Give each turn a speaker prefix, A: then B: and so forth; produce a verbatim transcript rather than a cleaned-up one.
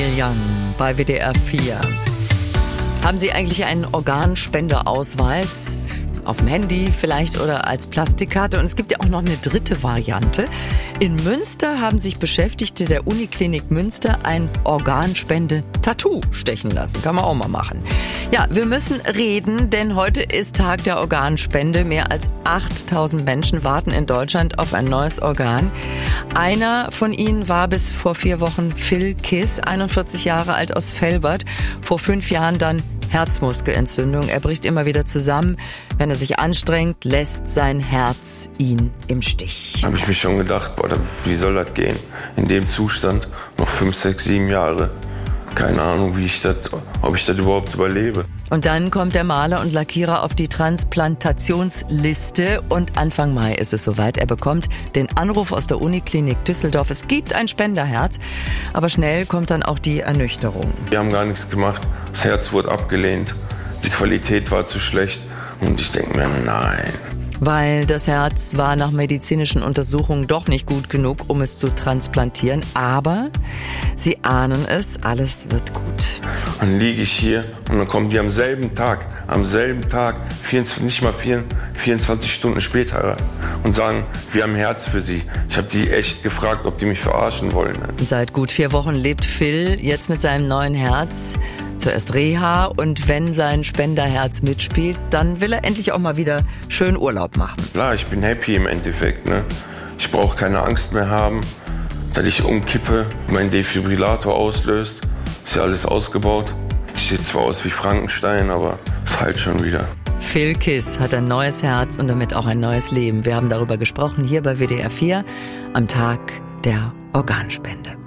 A: Neil Young bei W D R vier. Haben Sie eigentlich einen Organspendeausweis? Auf dem Handy vielleicht oder als Plastikkarte. Und es gibt ja auch noch eine dritte Variante. In Münster haben sich Beschäftigte der Uniklinik Münster ein Organspende-Tattoo stechen lassen. Kann man auch mal machen. Ja, wir müssen reden, denn heute ist Tag der Organspende. Mehr als achttausend Menschen warten in Deutschland auf ein neues Organ. Einer von ihnen war bis vor vier Wochen Phil Kiss, einundvierzig Jahre alt aus Velbert. Vor fünf Jahren dann Herzmuskelentzündung. Er bricht immer wieder zusammen. Wenn er sich anstrengt, lässt sein Herz ihn im Stich.
B: Habe ich mir schon gedacht, boah, wie soll das gehen? In dem Zustand noch fünf, sechs, sieben Jahre. Keine Ahnung, wie ich das, ob ich das überhaupt überlebe.
A: Und dann kommt der Maler und Lackierer auf die Transplantationsliste und Anfang Mai ist es soweit. Er bekommt den Anruf aus der Uniklinik Düsseldorf. Es gibt ein Spenderherz, aber schnell kommt dann auch die Ernüchterung.
B: Wir haben gar nichts gemacht. Das Herz wurde abgelehnt. Die Qualität war zu schlecht. Und ich denke mir, nein.
A: Weil das Herz war nach medizinischen Untersuchungen doch nicht gut genug, um es zu transplantieren. Aber sie ahnen es, alles wird gut.
B: Dann liege ich hier und dann kommen die am selben Tag, am selben Tag, vierundzwanzig, nicht mal vierundzwanzig Stunden später und sagen, wir haben ein Herz für Sie. Ich habe die echt gefragt, ob die mich verarschen wollen.
A: Seit gut vier Wochen lebt Phil jetzt mit seinem neuen Herz. Zuerst Reha und wenn sein Spenderherz mitspielt, dann will er endlich auch mal wieder schön Urlaub machen.
B: Klar, ich bin happy im Endeffekt. Ne? Ich brauche keine Angst mehr haben, dass ich umkippe, mein Defibrillator auslöst. Ist ja alles ausgebaut. Ich sehe zwar aus wie Frankenstein, aber es heilt schon wieder.
A: Phil Kiss hat ein neues Herz und damit auch ein neues Leben. Wir haben darüber gesprochen hier bei W D R vier am Tag der Organspende.